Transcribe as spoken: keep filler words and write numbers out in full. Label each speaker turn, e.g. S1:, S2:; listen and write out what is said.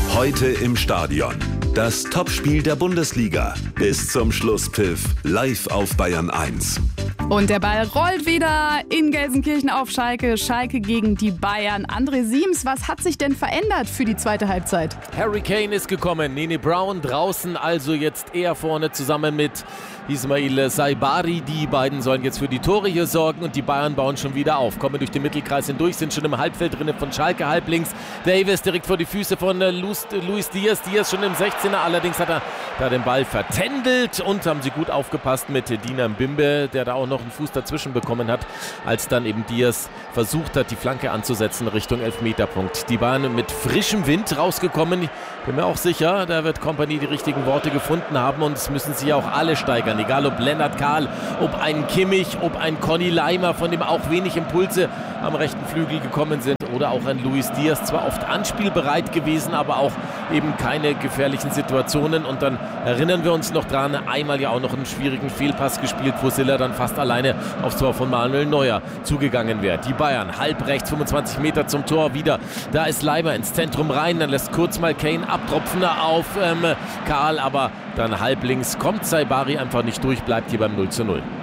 S1: Heute im Stadion. Das Topspiel der Bundesliga. Bis zum Schlusspfiff live auf Bayern eins.
S2: Und der Ball rollt wieder in Gelsenkirchen auf Schalke. Schalke gegen die Bayern. André Siems, was hat sich denn verändert für die zweite Halbzeit?
S3: Harry Kane ist gekommen, Nene Brown draußen, also jetzt eher vorne zusammen mit Ismail Saibari. Die beiden sollen jetzt für die Tore hier sorgen und die Bayern bauen schon wieder auf. Kommen durch den Mittelkreis hindurch, sind schon im Halbfeld drin von Schalke, halblinks. Davis direkt vor die Füße von Luis, Luis Diaz. Diaz schon im sechzehner, allerdings hat er da den Ball vertändelt und haben sie gut aufgepasst mit Dina Mbimbe, der da auch noch einen Fuß dazwischen bekommen hat, als dann eben Diaz versucht hat, die Flanke anzusetzen Richtung Elfmeterpunkt. Die Bayern mit frischem Wind rausgekommen. Ich bin mir auch sicher, da wird Kompany die richtigen Worte gefunden haben und es müssen sie auch alle steigern. Egal ob Lennart Kahl, ob ein Kimmich, ob ein Conny Leimer, von dem auch wenig Impulse am rechten Flügel gekommen sind, oder auch ein Luis Diaz, zwar oft anspielbereit gewesen, aber auch eben keine gefährlichen Situationen. Und dann erinnern wir uns noch dran, einmal ja auch noch einen schwierigen Fehlpass gespielt, wo Siller dann fast alleine aufs Tor von Manuel Neuer zugegangen wäre. Die Bayern, halb rechts, fünfundzwanzig Meter zum Tor wieder. Da ist Leimer ins Zentrum rein, dann lässt kurz mal Kane abtropfen auf ähm, Kahl, aber dann halb links kommt Saibari einfach nicht durch, bleibt hier beim null zu null.